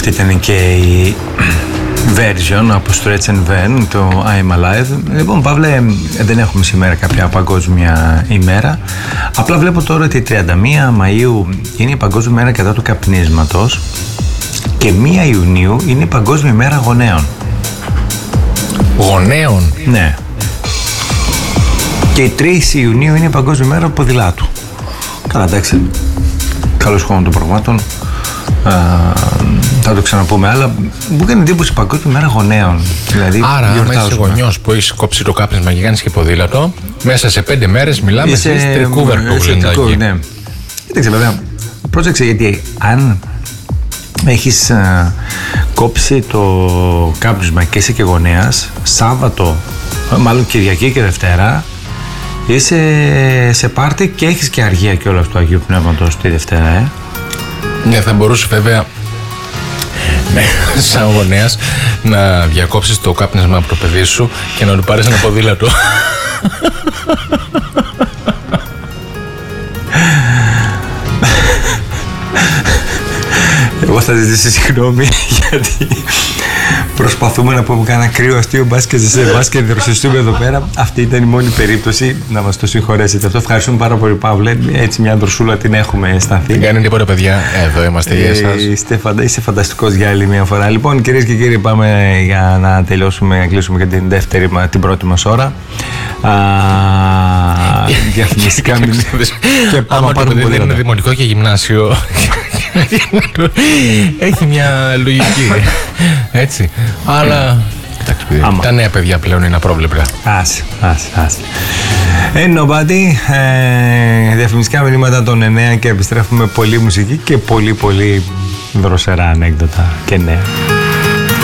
Αυτή ήταν και η version από Stretch and Van, το I'm Alive. Λοιπόν, Παύλε, δεν έχουμε σήμερα κάποια παγκόσμια ημέρα. Απλά βλέπω τώρα ότι 31 Μαΐου είναι η παγκόσμια ημέρα κατά του καπνίσματος και 1 Ιουνίου είναι η παγκόσμια ημέρα γονέων. Γονέων? Ναι. Και η 3 Ιουνίου είναι η παγκόσμια ημέρα ποδηλάτου. Καλά, εντάξει. Καλώς χώρο των πραγμάτων. Θα το ξαναπούμε, αλλά μου κάνει εντύπωση παγκόσμια μέρα γονέων. Δηλαδή, άρα, άμα είσαι γονιός που έχει κόψει το κάπνισμα και κάνεις και ποδήλατο, μέσα σε 5 μέρες μιλάμε σε τρικούβερ που γλυντάκι. Ναι. Κοίταξε, βέβαια, πρόσεξε, γιατί αν έχεις κόψει το κάπνισμα και είσαι και γονέας, Σάββατο, μάλλον Κυριακή και Δευτέρα, είσαι σε πάρτι και έχεις και αργία και όλα αυτό του Αγίου Πνεύματος τη Δευτέρα, Ναι, θα μπορούσε βέβαια σαν γονέας να διακόψεις το κάπνισμα από το παιδί σου και να του πάρεις ένα ποδήλατο. Εγώ θα ζητήσω συγγνώμη γιατί προσπαθούμε να πούμε κανένα κρύο αστείο μπάσκετ σε μπάσκετ δροσιστούμε εδώ πέρα. Αυτή ήταν η μόνη περίπτωση, να μας το συγχωρέσετε. Αυτό ευχαριστούμε πάρα πολύ, Παύλε. Έτσι μια δροσούλα την έχουμε αισθανθεί. Δεν κάνει τίποτα, παιδιά. Εδώ είμαστε για εσάς. Είσαι φανταστικός για άλλη μια φορά. Λοιπόν, κυρίες και κύριοι, πάμε για να τελειώσουμε, να κλείσουμε και την πρώτη μας ώρα. Διαφημιστικά και πάμε να πάρουμε πολύ. Είναι δημοτικό και γυμνάσιο. Έχει μια λογική. Έτσι. Αλλά τα νέα παιδιά πλέον είναι απρόβλεπτα. Άσε. Nobody. Διαφημιστικά μηνύματα των 9 και επιστρέφουμε. Πολύ μουσική και πολύ δροσερά ανέκδοτα και νέα.